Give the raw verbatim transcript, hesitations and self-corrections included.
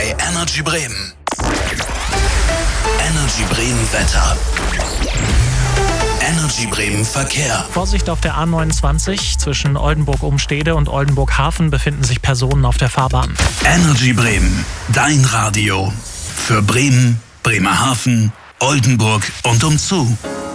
bei Energy Bremen. Energy Bremen Wetter. Energy Bremen Verkehr. Vorsicht auf der A neunundzwanzig. Zwischen Oldenburg-Umstede und Oldenburg-Hafen befinden sich Personen auf der Fahrbahn. Energy Bremen, dein Radio. Für Bremen, Bremerhaven, Oldenburg und umzu.